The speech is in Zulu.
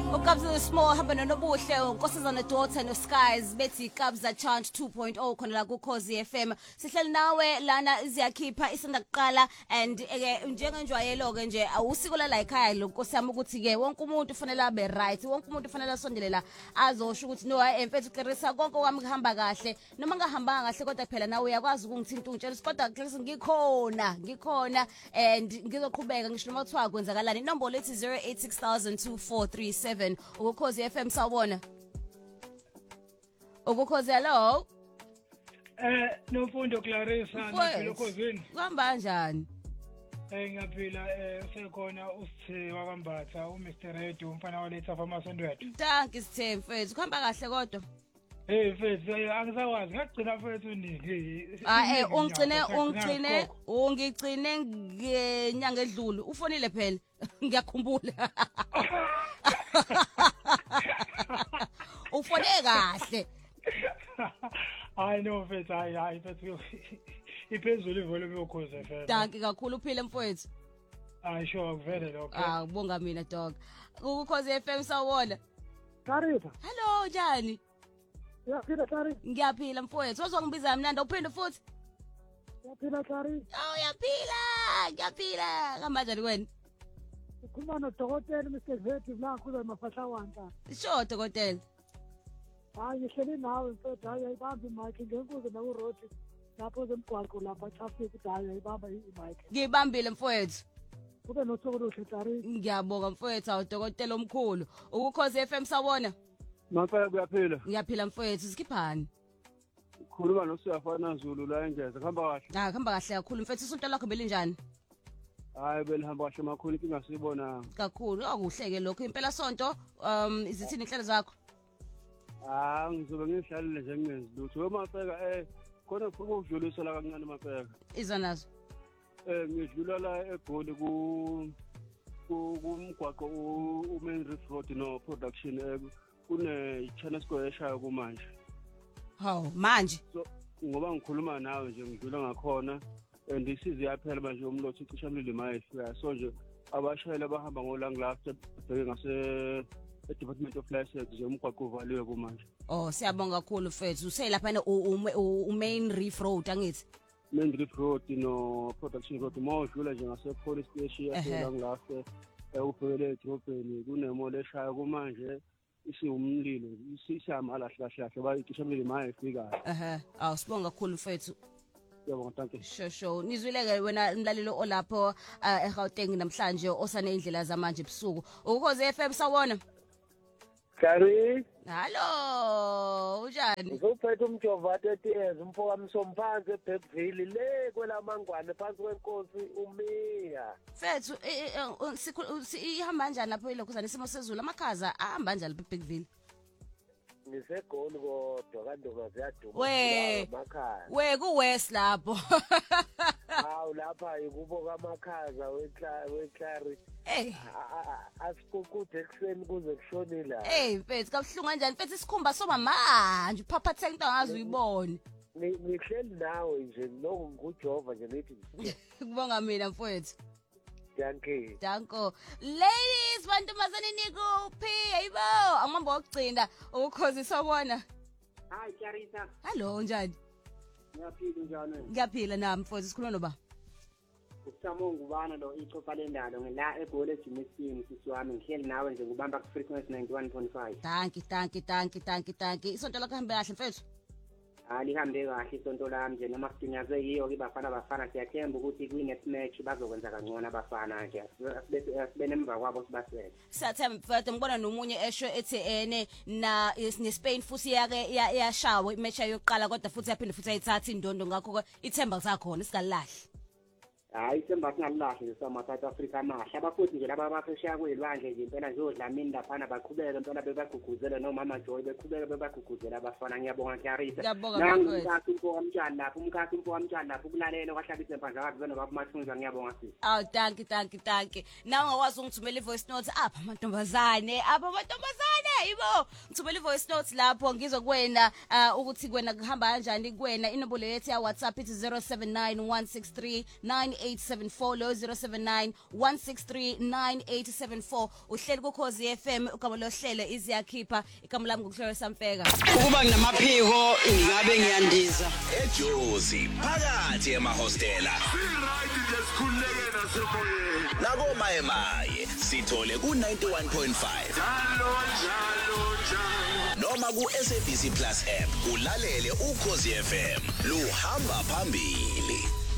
Ukabza small hamba nobuhle unkosazana daughter no skies bethi Kabza chant 2.0 khona la ku Khosi FM sihleli nawe lana iziyakhipha isanda kuqala and njengenjwayelo ke nje awusiko la ekhaya lo nkosami ukuthi ke wonke umuntu ufanele abe right wonke umuntu ufanele asondelela azosho ukuthi no mfethu Clarissa konke kwami kuhamba kahle noma ngahambanga kahle kodwa phela nawe uyakwazi ukungithinta ungitshela kodwa Clarissa ngikhona and ngizoqhubeka ngisho noma kuthiwa kwenzakalani inombolo lethi 08602437 ukukhozi FM sawubona ukukhozi hello Nomfundo Clarissa ngilokuzini kuhamba kanjani ngiyaphila sekhona usithe wakambatha uMr Red umfana waletha famasondwethu Thank you Sithe mfethu kuhamba kahle kodwa mfethu angisakwazi ngagcina mfethu uningi ungigcine ngenyanga edlule ufonile phela ngiyakhumbula ufone kahle hayi no mfethu hayi mfethu iphezulu ivolume yokhoza mfethu Thank you kakhulu uphile mfethu hayi sure kuvele lokho kubonga mina dog ukukhozi FM sawona Clarissa hello njani uyaphila Clarissa ngiyaphila mfowethu wazongibiza mnandi uphinde futhi uyaphila Clarissa ngiyaphila kamanje wena ukhuluma nodokotela Mr Vethi la kuza mafahla wanta sure dokotela hayi ngihleli nawe mfethu hayi ayibambi mic ngenkuze na uRoad lapho zemgwaqo lapha traffic ukuthi hayi ayibamba imic ngibambile mfowethu kube nosuku oluhle Clarissa ngiyabonga mfowethu awudokotela omkhulu ukukhozi FM sawona Mafaka kuyaphila. Ngiyaphila mfowethu sikhiphani. Khuluma nosiyafana Zulu la engeza khamba kahle. Khamba kahle kakhulu mfethu isonto lakho belinjani? Hayi belihamba kahle makhulu inkinga sibona. Kakhulu akuhleke lokho impela sonto izithini inhlelo zakho? Ngizobe ngihlalile nje ngenzi lutho. Wemafeka khona ufuna ukudlulisa la kancane mafeka. Iza nazo. Ngidlula la eGoli kumgwaqo uMain Reef Road no production kune China Square eshayo kumanje. Hawu manje. So ngoba ngikhuluma nawe nje ngidlula ngakhona and isize yaphela manje umlotho icishamlile mayefika so nje abashayeli abahamba ngolanglaft bheke ngase Department of License nje umgwaqo uvaliwe kumanje. Siyabonga kakhulu mfethu uselapha uMain Reef Road angithi. Main Reef Road no production road mawudlula nje ngase police station yaselanglaft ubhekele edrobheni kunemole eshayo kumanje isiwumlilo isishama alahlahlahle bayicishamlile maye ifika sibonga kakhulu mfethu yabonga thank you sho nizwileke wena umlalelo olapho eGauteng namhlanje osane indlela zamanje ebusuku ukhoze FM sawona Clarissa hallo unjani ngizophethe umjova 30 years umfoka msomphansi eBackville le kwelamangwane phansi kwenkosi uMia mfethu ihamba kanjani lapho ilokhuzana isimo sezulu amakhaza ahamba kanjani lapho eBackville ngisegoli kodwa kanti ngaziyaduma emakhaya we ku west lapho hawu lapha ikubo kamakhaza weClari asikukude ekseni kuze kushone la mfethu kabuhlungu kanjani mfethu isikhumba soba manje uphaphatheka into angazi uyibone ngihleli nawe nje lokho ngujova nje nithi kubonga mina mfethu Danko ladies bantomazane nikuphi hayibo angihamba ukugcina ukukhozi sawona Hi Clarissa hello njani Ngiyaphila njani Ngiyaphila nami mfowethu sikhuluma noba Usamongo ubana lo icopa lendalo ngila eGoli eJimesini sisi wami ngihleli nawe nje ngubamba ku frequency 91.5 Thank isonto lakho hambe kahle mfethu lihambe kahle isonto lami nje noma sidinyaze yiyo ke bafana siyathemba ukuthi kwi-next match bazokwenza kangcono abafana nje benemva kwabo sibasele siyathemba mfethu ngibona nomunye esho ethi ne-Spain futhi yashawa imatch yokuqala kodwa futhi yaphinde futhi ayithatha indondo ngakho ithemba sakhona sikalahli hayi ithemba singalahli nje sama South Africa amahle abafuthi nje laba abaphesheya kwelwandle nje impela nje odlamini laphana baqhubeka impela bebaguguzela nomama Joy beqhubeka bebaguguzela abafana ngiyabonga Clarissa nangikho umntwana lapho umkhakha umntwana lapho kulalela kwahlabisa impandla kazi bena babumathunza ngiyabonga sisi thank nawe ungakwazi ungithumela ivoice note apha amantombazane hayibo ngithumela ivoice note lapho ngizwe kuwena ukuthi kuwena kuhamba kanjani kuwena inombolo yethu ya WhatsApp ithi 0791639874 lo 0791639874 uhleli kuKhosi FM ugama lohlelo iziyakhipha igama lami ngokuhlelo Samfeka ukuba nginamaphiko ngabe ngiyandiza eJozi phakathi emahostela nako maye sithole ku 91.5 noma ku SABC Plus app ulalele uKhosi FM luhamba phambili.